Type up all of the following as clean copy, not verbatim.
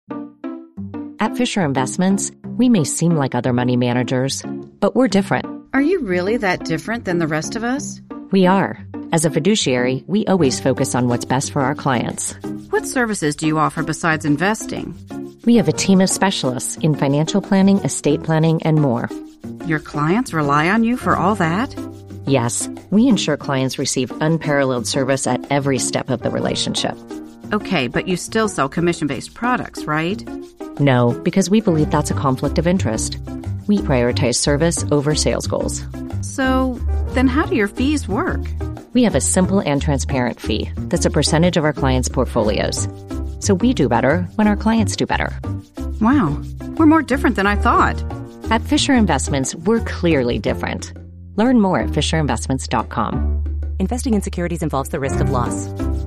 At Fisher Investments, we may seem like other money managers, but we're different. Are you really that different than the rest of us? We are. As a fiduciary, we always focus on what's best for our clients. What services do you offer besides investing? We have a team of specialists in financial planning, estate planning, and more. Your clients rely on you for all that? Yes, we ensure clients receive unparalleled service at every step of the relationship. Okay, but you still sell commission-based products, right? No, because we believe that's a conflict of interest. We prioritize service over sales goals. So, then how do your fees work? We have a simple and transparent fee that's a percentage of our clients' portfolios. So we do better when our clients do better. Wow, we're more different than I thought. At Fisher Investments, we're clearly different. Learn more at fisherinvestments.com. Investing in securities involves the risk of loss.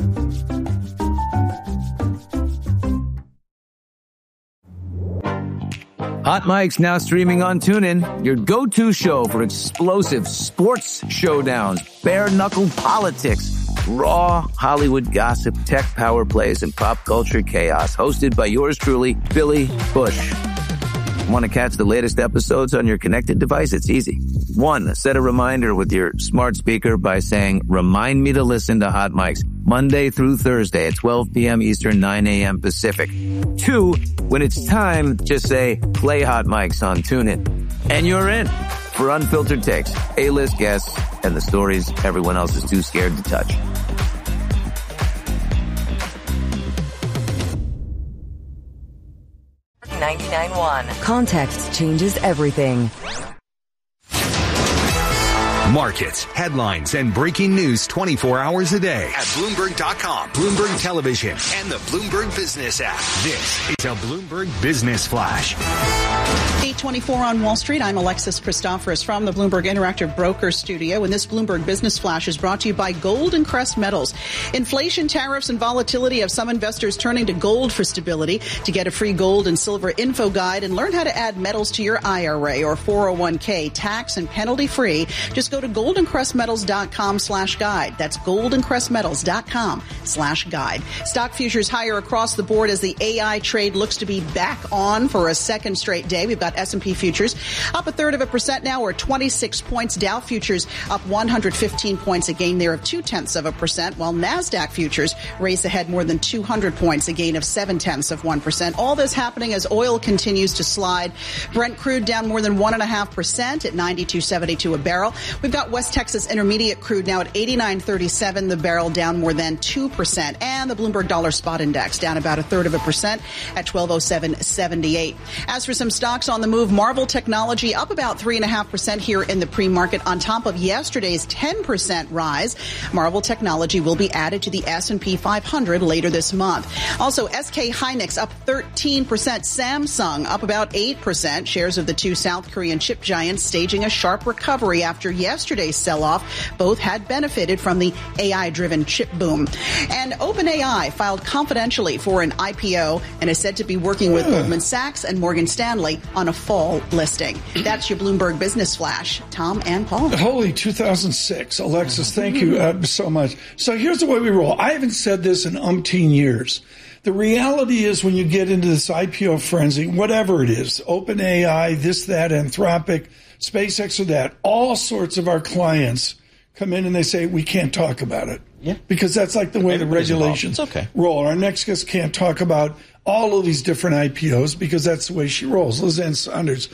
Hot Mic's now streaming on TuneIn, your go-to show for explosive sports showdowns, bare-knuckle politics, raw Hollywood gossip, tech power plays, and pop culture chaos. Hosted by yours truly, Billy Bush. Want to catch the latest episodes on your connected device? It's easy. 1, set a reminder with your smart speaker by saying, "Remind me to listen to Hot Mics Monday through Thursday at 12 p.m. Eastern, 9 a.m. Pacific." 2, when it's time, just say, "Play Hot Mics on TuneIn." And you're in for unfiltered takes, A-list guests, and the stories everyone else is too scared to touch. Context changes everything. Markets, headlines, and breaking news 24 hours a day at Bloomberg.com, Bloomberg Television, and the Bloomberg Business app. This is a Bloomberg Business Flash. 8:24 on Wall Street. I'm Alexis Christoforous from the Bloomberg Interactive Broker Studio, and this Bloomberg Business Flash is brought to you by Gold and Crest Metals. Inflation, tariffs, and volatility have some investors turning to gold for stability. To get a free gold and silver info guide and learn how to add metals to your IRA or 401k tax and penalty free, just go to goldandcrestmetals.com/guide. That's goldandcrestmetals.com/guide. Stock futures higher across the board as the AI trade looks to be back on for a second straight day. We've got S&P futures up 1/3% now, or 26 points. Dow futures up 115 points, a gain there of 0.2%, while NASDAQ futures race ahead more than 200 points, a gain of 0.7%. All this happening as oil continues to slide. Brent crude down more than 1.5% at $92.72 a barrel. We've got West Texas Intermediate crude now at $89.37 the barrel, down more than 2%. And the Bloomberg Dollar Spot Index down about 1/3% at 1207.78. As for some stocks on the move, Marvell Technology up about 3.5% here in the pre-market on top of yesterday's 10% rise. Marvell Technology will be added to the S&P 500 later this month. Also, SK Hynix up 13%. Samsung up about 8%. Shares of the two South Korean chip giants staging a sharp recovery after yesterday's sell-off. Both had benefited from the AI-driven chip boom. And OpenAI filed confidentially for an IPO and is said to be working with Goldman Sachs and Morgan Stanley on a fall listing. That's your Bloomberg Business Flash. Tom and Paul. Holy 2006. Alexis, thank you so much. So here's the way we roll. I haven't said this in umpteen years. The reality is when you get into this IPO frenzy, whatever it is, OpenAI, this, that, Anthropic, SpaceX or that, all sorts of our clients come in and they say, we can't talk about it. Yeah. Because that's like the way the regulations roll. Our next guest can't talk about all of these different IPOs because that's the way she rolls. Liz Ann Saunders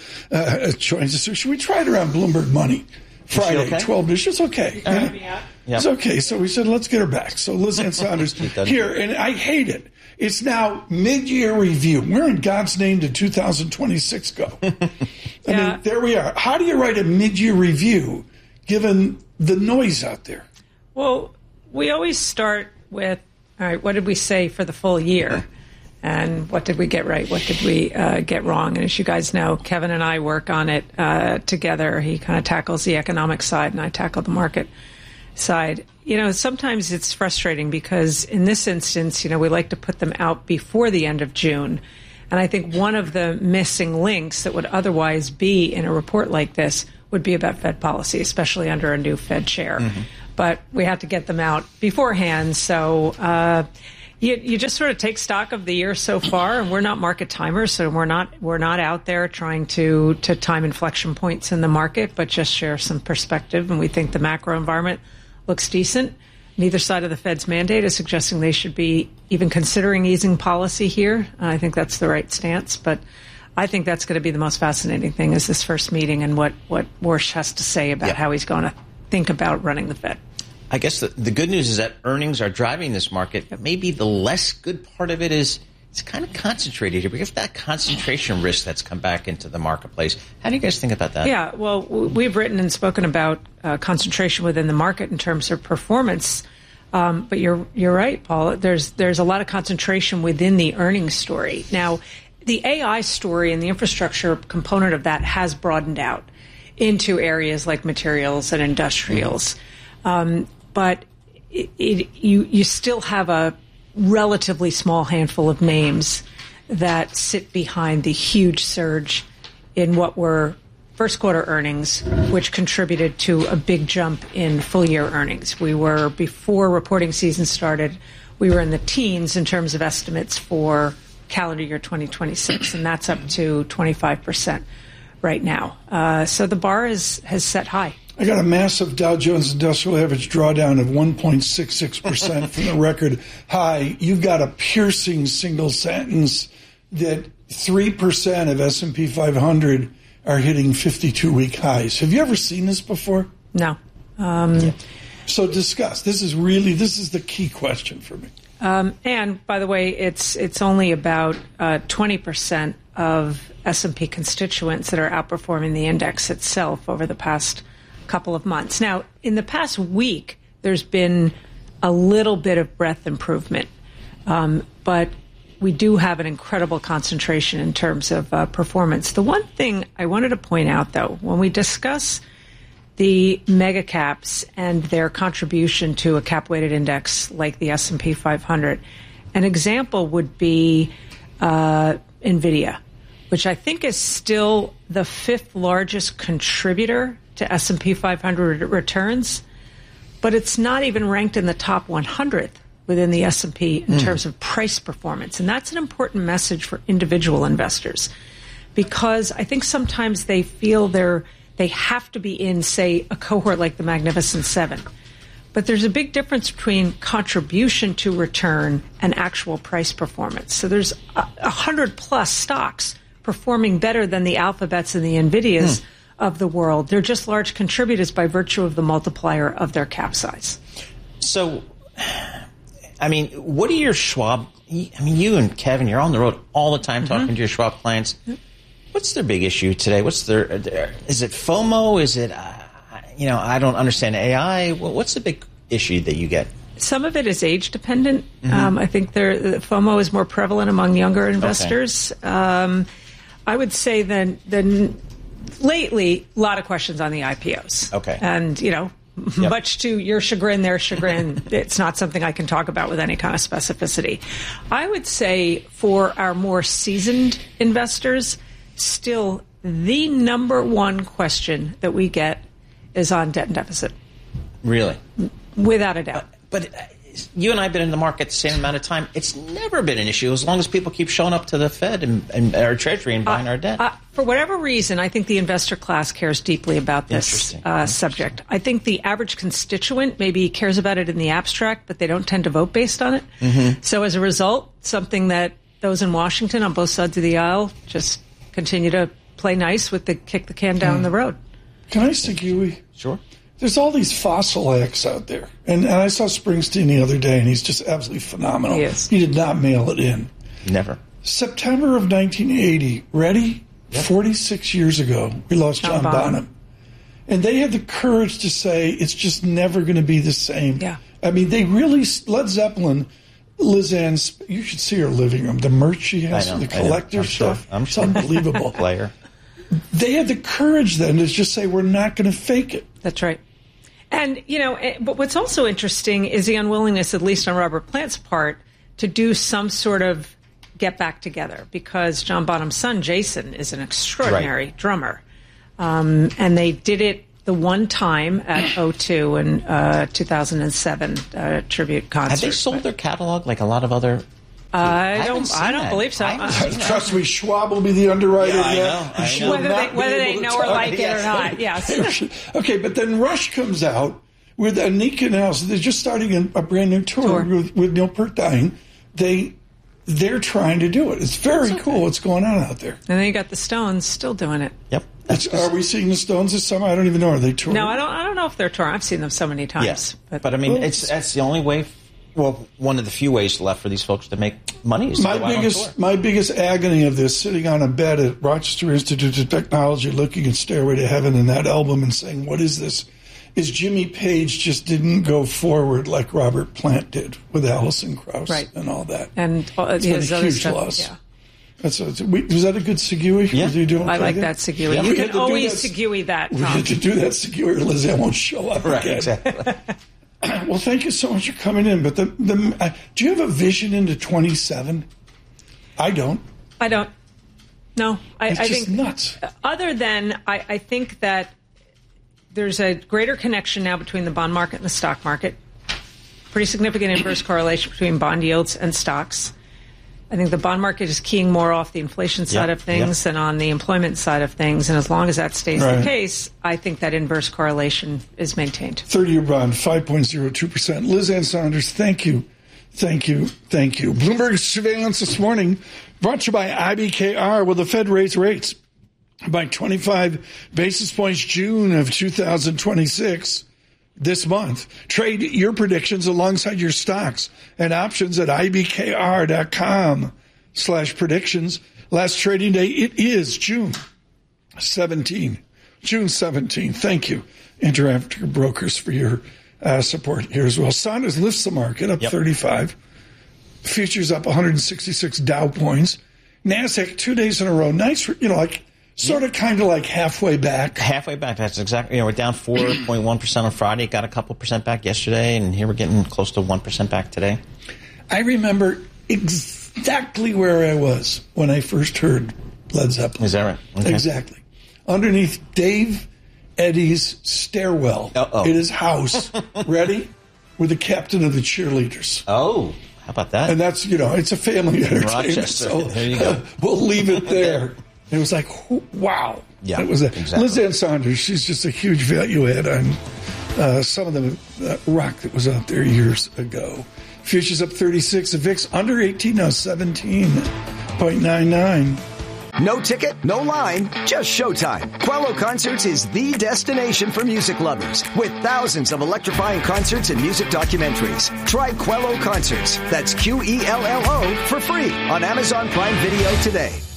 joins us. Should we try it around Bloomberg Money? Friday, 12 noon. It's okay. It's okay. So we said, let's get her back. So Liz Ann Saunders here, and I hate it. It's now mid-year review. Where in God's name did 2026 go? I mean, there we are. How do you write a mid-year review given the noise out there? Well, we always start with, all right, what did we say for the full year? And what did we get right? What did we get wrong? And as you guys know, Kevin and I work on it together. He kind of tackles the economic side, and I tackle the market side. You know, sometimes it's frustrating because in this instance, you know, we like to put them out before the end of June. And I think one of the missing links that would otherwise be in a report like this would be about Fed policy, especially under a new Fed chair. But we had to get them out beforehand. So, You just sort of take stock of the year so far, and we're not market timers, so we're not out there trying to time inflection points in the market, but just share some perspective. And we think the macro environment looks decent. Neither side of the Fed's mandate is suggesting they should be even considering easing policy here. I think that's the right stance, but I think that's going to be the most fascinating thing is this first meeting and what Warsh has to say about how he's going to think about running the Fed. I guess the good news is that earnings are driving this market. Maybe the less good part of it is it's kind of concentrated here. We have that concentration risk that's come back into the marketplace. How do you guys think about that? Yeah, well, we've written and spoken about concentration within the market in terms of performance. But you're right, Paul. There's a lot of concentration within the earnings story. Now, the AI story and the infrastructure component of that has broadened out into areas like materials and industrials. But you still have a relatively small handful of names that sit behind the huge surge in what were first quarter earnings, which contributed to a big jump in full year earnings. We were, before reporting season started, we were in the teens in terms of estimates for calendar year 2026, and that's up to 25% right now. So the bar has set high. I got a massive Dow Jones Industrial Average drawdown of 1.66% from the record high. You've got a piercing single sentence that 3% of S&P 500 are hitting 52-week highs. Have you ever seen this before? No. So discuss. This is the key question for me. And by the way, it's only about 20% of S&P constituents that are outperforming the index itself over the past couple of months. Now, in the past week, there's been a little bit of breadth improvement, but we do have an incredible concentration in terms of performance. The one thing I wanted to point out, though, when we discuss the mega caps and their contribution to a cap-weighted index like the S&P 500, an example would be NVIDIA, which I think is still the fifth largest contributor to S&P 500 returns, but it's not even ranked in the top 100th within the S&P in terms of price performance. And that's an important message for individual investors, because I think sometimes they feel they have to be in, say, a cohort like the Magnificent Seven. But there's a big difference between contribution to return and actual price performance. So there's 100+ stocks performing better than the Alphabets and the NVIDIAs of the world. They're just large contributors by virtue of the multiplier of their cap size. So, I mean, what are your Schwab? I mean, you and Kevin, you're on the road all the time talking to your Schwab clients. What's their big issue today? Is it FOMO? Is it, I don't understand AI. What's the big issue that you get? Some of it is age dependent. I think the FOMO is more prevalent among younger investors. Okay. I would say then lately, a lot of questions on the IPOs. Okay. And, much to your chagrin, their chagrin, it's not something I can talk about with any kind of specificity. I would say for our more seasoned investors, still the number one question that we get is on debt and deficit. Really? Without a doubt. But you and I have been in the market the same amount of time. It's never been an issue as long as people keep showing up to the Fed and our Treasury and buying our debt. For whatever reason, I think the investor class cares deeply about this subject. I think the average constituent maybe cares about it in the abstract, but they don't tend to vote based on it. So as a result, something that those in Washington on both sides of the aisle just continue to play nice with the kick the can down the road. Can I stick you? Sure. There's all these fossil acts out there. And I saw Springsteen the other day, and he's just absolutely phenomenal. He is. He did not mail it in. Never. September of 1980, ready? Yep. 46 years ago, we lost John Bonham. And they had the courage to say it's just never going to be the same. Yeah. I mean, they really, Led Zeppelin, Liz Ann, you should see her living room. The merch she has, the collector stuff. It's unbelievable. Player. They had the courage then to just say, we're not going to fake it. That's right. And, but what's also interesting is the unwillingness, at least on Robert Plant's part, to do some sort of get back together, because John Bonham's son, Jason, is an extraordinary drummer. And they did it the one time at O2 in 2007 tribute concert. Have they sold their catalog like a lot of other? I don't believe so. Trust me, Schwab will be the underwriter. I know. Whether they know or like it or not. Yes. Okay, but then Rush comes out with Anika Nelson. They're just starting a brand new tour. With Neil Peart dying. They're trying to do it. It's very cool what's going on out there. And then you got the Stones still doing it. Yep. Are we seeing the Stones this summer? I don't even know. Are they touring? No, I don't know if they're touring. I've seen them so many times. Yes. But I mean, that's the only way. Well, one of the few ways left for these folks to make money is to go out on tour. My biggest agony of this, sitting on a bed at Rochester Institute of Technology, looking at Stairway to Heaven and that album and saying, "What is this?" is Jimmy Page just didn't go forward like Robert Plant did with Alison Krauss and all that. And it's been a huge loss. Yeah. Was that a good Segui? Yeah. I like that Segui. Yeah. You can always Segui that, Tom. We had to do that Segui or Lizzie won't show up again. Exactly. Well, thank you so much for coming in. But do you have a vision into 27? I don't. No. I just think nuts. Other than I think that there's a greater connection now between the bond market and the stock market. Pretty significant inverse correlation between bond yields and stocks. I think the bond market is keying more off the inflation side of things than on the employment side of things. And as long as that stays the case, I think that inverse correlation is maintained. 30-year bond, 5.02%. Liz Ann Sonders, thank you. Bloomberg surveillance this morning brought to you by IBKR. Will the Fed raise rates by 25 basis points June of 2026 this month? Trade your predictions alongside your stocks and options at ibkr.com/predictions. Last trading day, it is June 17. Thank you, Interactive Brokers, for your support here as well. Sonders lifts the market up 35. Futures up 166 Dow points. NASDAQ 2 days in a row. Nice, sort of kind of like halfway back. That's exactly. We're down 4.1% on Friday. Got a couple percent back yesterday, and here we're getting close to 1% back today. I remember exactly where I was when I first heard Led Zeppelin. Is that right? Okay. Exactly. Underneath Dave Eddy's stairwell in his house. Ready? With the captain of the cheerleaders. Oh, how about that? And that's, it's a family entertainment. Rochester. So there you go. We'll leave it there. It was like, wow. Yeah, it was exactly. Liz Ann Sonders, she's just a huge value add on some of the rock that was out there years ago. Futures up 36. The VIX under 18 now, 17.99. No ticket, no line, just showtime. Quello Concerts is the destination for music lovers with thousands of electrifying concerts and music documentaries. Try Quello Concerts. That's QELLO for free on Amazon Prime Video today.